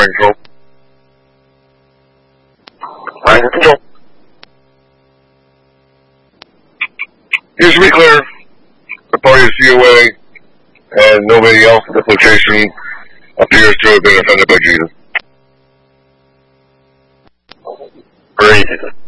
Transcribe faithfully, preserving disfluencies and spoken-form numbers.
Line control. Line control. Here's to be clear, the party is C O A, and nobody else at this location appears to have been offended by Jesus. Great.